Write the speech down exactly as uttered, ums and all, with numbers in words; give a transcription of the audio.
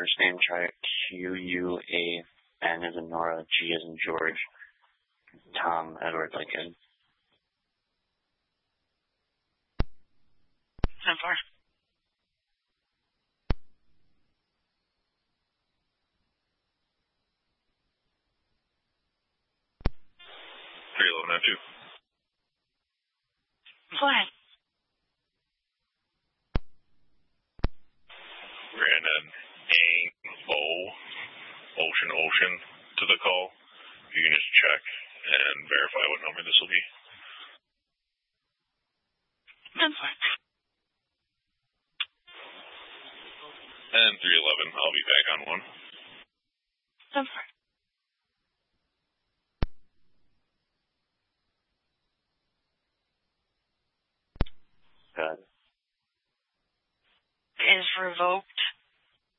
first name. Try Q U A N as in Nora, G as in George, Tom, Edward, Lincoln. ten four. three eleven F two. Fine. Ran an A O Ocean Ocean to the call. You can just check and verify what number this will be. ten four. And three eleven, I'll be back on one. ten four. Good. Is revoked